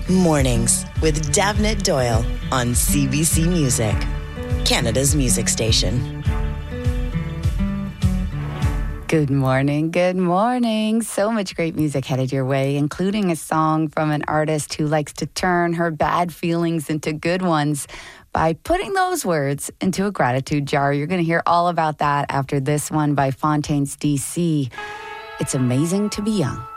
Mornings with Davnit Doyle on CBC Music, Canada's music station. Good morning, good morning. So much great music headed your way, including a song from an artist who likes to turn her bad feelings into good ones by putting those words into a gratitude jar. You're going to hear all about that after this one by Fontaines DC. It's amazing to be young.